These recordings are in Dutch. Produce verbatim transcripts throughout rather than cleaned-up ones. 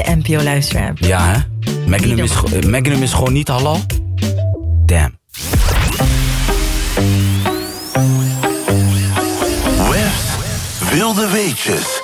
N P O-luisteraar. Ja, hè? Magnum is, uh, Magnum is gewoon niet halal? Damn. West wilde weetjes.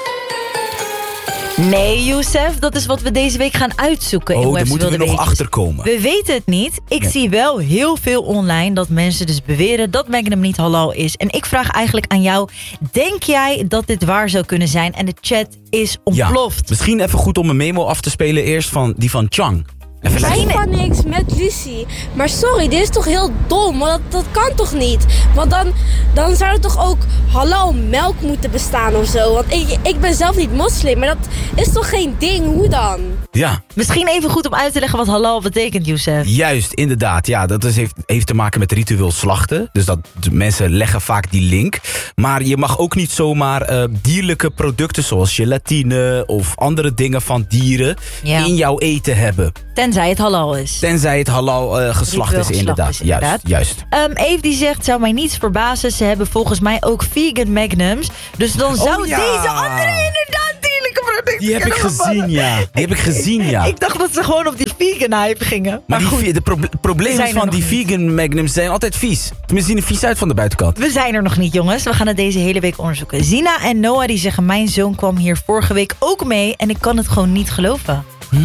Nee, Youssef, dat is wat we deze week gaan uitzoeken. in Oh, daar Web's moeten we Wilde nog Weetjes. achterkomen. We weten het niet. Ik Nee. zie wel heel veel online dat mensen dus beweren dat Magnum niet halal is. En ik vraag eigenlijk aan jou, denk jij dat dit waar zou kunnen zijn? En de chat is ontploft. Ja, misschien even goed om een memo af te spelen eerst van die van Chang. Even Wij lekker. van niks met Lucie. Maar sorry, dit is toch heel dom? Want dat, dat kan toch niet? Want dan, dan zou er toch ook halal melk moeten bestaan of zo? Want ik, ik ben zelf niet moslim, maar dat is toch geen ding? Hoe dan? Ja, Misschien even goed om uit te leggen wat halal betekent, Youssef. juist, inderdaad. Ja, dat is, heeft, heeft te maken met ritueel slachten. Dus dat de mensen leggen vaak die link. Maar je mag ook niet zomaar eh, dierlijke producten zoals gelatine of andere dingen van dieren Ja. in jouw eten hebben. Tenzij het halal is. Tenzij het halal eh, geslacht Ritueel is, inderdaad. geslacht is, inderdaad. Juist, juist. Um, Eve die zegt, zou mij niets verbazen. Ze hebben volgens mij ook vegan Magnums. Dus dan zou Oh, ja. deze andere inderdaad dierlijke producten Die heb ik kunnen bevatten. gezien, ja. Die heb ik gezien, ja. Ik dacht dat ze gewoon op die vegan hype gingen. Maar, Maar die, goed, vi- de proble- probleem zijn is er van nog die niet. vegan magnums zijn altijd vies. Tenminste, zien er vies uit van de buitenkant. we zijn er nog niet, jongens. We gaan het deze hele week onderzoeken. Zina en Noah die zeggen, mijn zoon kwam hier vorige week ook mee. En ik kan het gewoon niet geloven.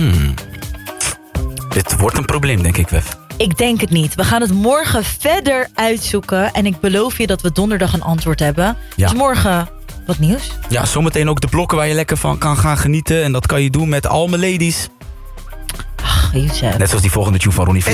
Dit wordt een probleem, denk ik, Wef. Ik denk het niet. We gaan het morgen verder uitzoeken. En ik beloof je dat we donderdag een antwoord hebben. Ja. Dus morgen wat nieuws. Ja, zometeen ook de blokken waar je lekker van kan gaan genieten. En dat kan je doen met al mijn ladies. Ach, Youssef. Net zoals die volgende tune van Ronnie Flex.